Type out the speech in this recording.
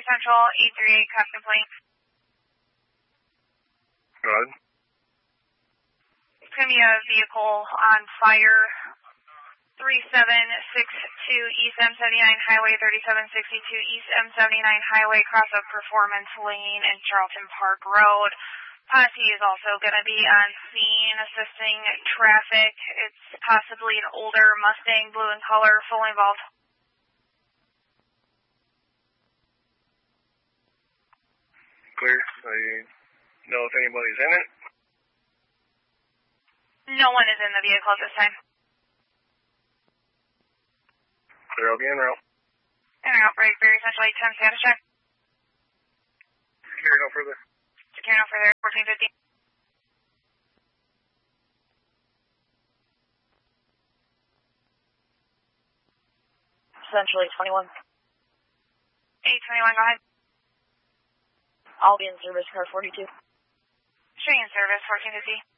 Central, 838, cop complaint. Go ahead. It's going to be a vehicle on fire, 3762 East M79 Highway, 3762 East M79 Highway, cross of Performance Lane and Charlton Park Road. Posse is also going to be on scene assisting traffic. It's possibly an older Mustang, blue in color, fully involved. Clear. So you know if anybody's in it? No one is in the vehicle at this time. Clear, I'll be en route. En route, Berry Central 810, status check. Clear, no further. Secure no further, 1450. Central 821. 821, go ahead. I'll be in service, car 42. Showing in service, 1450.